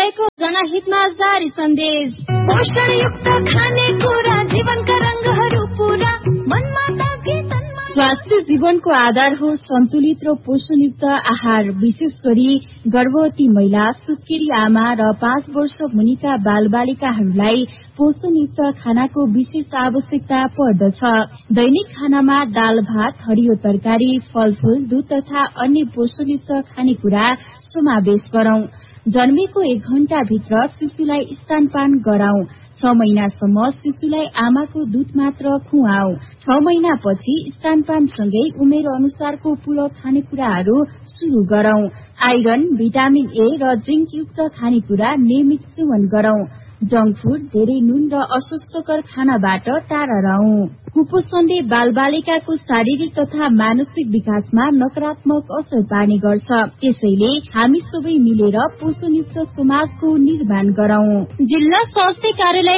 मन्त्रालयको जनहितमा जारी सन्देश। पोषणयुक्त खानेकुरा जीवनका रंगहरू पूरा, मनमा ताजगी तनमा। स्वास्थ्य जीवनको आधार हो सन्तुलित र पोषणयुक्त आहार। विशेष गरी गर्भवती महिला, सुत्केरी आमा र 5 वर्ष मुनिका बालबालिकाहरूलाई पोषणयुक्त खानाको विशेष आवश्यकता पर्दछ। दैनिक खानामा दाल भात, हरियो तरकारी, फलफूल, दूध तथा अन्य पोषणयुक्त खानेकुरा समावेश गरौं। जन्मेको 1 घण्टाभित्र शिशुलाई स्तनपान गराउँ। 6 महिनासम्म शिशुलाई आमाको दूध मात्र खुवाऊ। 6 महिनापछि स्तनपानसँगै उमेर अनुसारको पूरक खानेकुराहरू शुरू गरौं। आइरन, भिटामिन ए र जिंक युक्त खानेकुरा नियमित सेवन गरौं। जंक फूड, धेरै नुन र अस्वास्थ्यकर खानाबाट टाढा रहौं। कुपोषणले बालबालिकाको शारीरिक तथा मानसिक विकासमा नकारात्मक असर पार्ने गर्छ। त्यसैले हामी सबै मिलेर पोषणयुक्त समाजको निर्माण गरौं। जिल्ला स्वास्थ्य कार्यालय